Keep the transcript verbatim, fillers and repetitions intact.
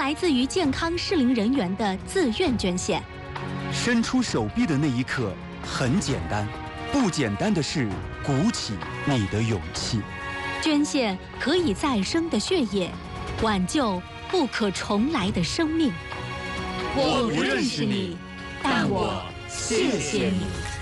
来自于健康适龄人员的自愿捐献。 伸出手臂的那一刻很简单，不简单的是鼓起你的勇气。 捐献可以再生的血液，挽救不可重来的生命。 我不认识你，但我谢谢你。